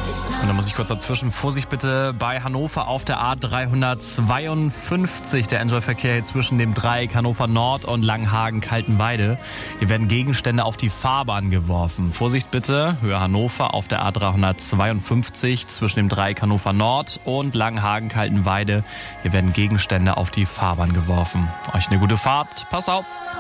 Und da muss ich kurz dazwischen. Vorsicht bitte bei Hannover auf der A352. Der Enjoy-Verkehr hier zwischen dem Dreieck Hannover Nord und Langenhagen-Kaltenweide. Hier werden Gegenstände auf die Fahrbahn geworfen. Vorsicht bitte, Höhe Hannover auf der A352 zwischen dem Dreieck Hannover Nord und Langenhagen-Kaltenweide. Hier werden Gegenstände auf die Fahrbahn geworfen. Euch eine gute Fahrt. Pass auf!